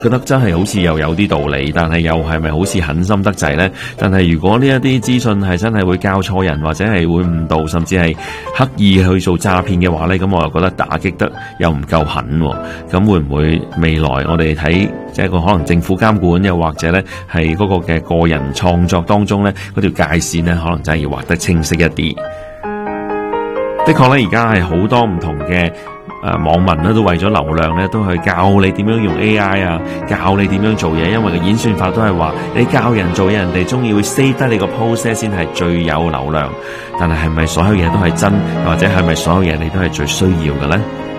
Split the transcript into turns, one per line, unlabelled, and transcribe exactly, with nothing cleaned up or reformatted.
覺得真係好似又有啲道理，但係又係咪好似狠心得滯呢？但係如果呢一啲資訊係真係會教錯人，或者係會誤導，甚至係刻意去做詐騙嘅話呢，咁我又覺得打擊得又唔夠狠。咁會唔會未來我哋睇即係個可能政府監管，又或者呢係嗰個嘅個人創作當中呢，嗰條界線呢，可能真係要畫得清晰一啲。的確呢，而家係好多唔同嘅誒、呃，網民咧都為咗流量咧，都去教你點樣用 A I 啊，教你點樣做嘢，因為個演算法都係話你教人做嘢，人哋中意會 save 得你個 post 先係最有流量。但係係咪所有嘢都係真，或者係咪所有嘢你都係最需要嘅咧？